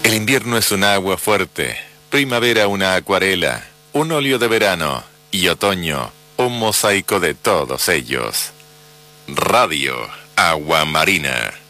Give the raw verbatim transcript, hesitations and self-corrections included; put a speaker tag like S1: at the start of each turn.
S1: El invierno es un agua fuerte, primavera una acuarela, un óleo de verano y otoño un mosaico de todos ellos. Radio Agua Marina.